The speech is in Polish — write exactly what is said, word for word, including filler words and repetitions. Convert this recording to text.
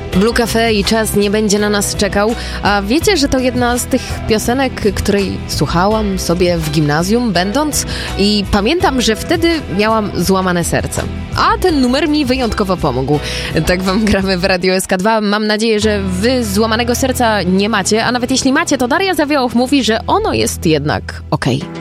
Blue Cafe i Czas nie będzie na nas czekał. A wiecie, że to jedna z tych piosenek, której słuchałam sobie w gimnazjum będąc i pamiętam, że wtedy miałam złamane serce. A ten numer mi wyjątkowo pomógł. Tak wam gramy w Radio S K dwa. Mam nadzieję, że wy złamanego serca nie macie, a nawet jeśli macie, to Daria Zawiełow mówi, że ono jest jednak okej.